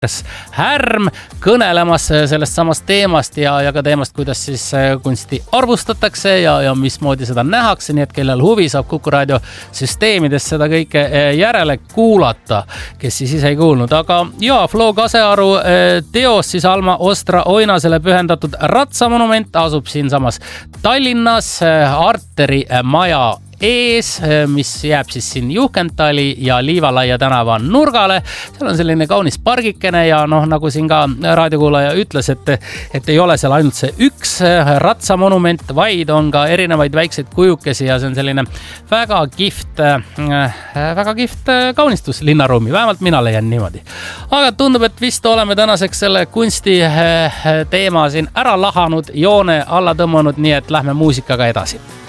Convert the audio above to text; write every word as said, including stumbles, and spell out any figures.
Härm kõnelemas sellest samast teemast ja, ja ka teemast, kuidas siis kunsti arvustatakse ja, ja mismoodi seda nähakse, nii et kellel huvi saab Kuku Raadio süsteemides seda kõike järele kuulata, kes siis ise ei kuulnud. Aga ja, Flo Kasearu teos siis Alma Ostra Oinasele pühendatud ratsamonument asub siin samas Tallinnas Arteri maja ees, mis jääb siis siin Juhkentali ja Liivalaia tänava nurgale. Seal on selline kaunis pargikene ja noh, nagu siin ka raadiokuulaja ütles, et, et ei ole seal ainult see üks ratsamonument, vaid on ka erinevaid väikseid kujukesi ja see on selline väga kihvt, väga kihvt kaunistus linnaruumi. Vähemalt mina leian niimoodi. Aga tundub, et vist oleme tänaseks selle kunsti teema siin ära lahanud, joone alla tõmmanud, nii et lähme muusikaga edasi.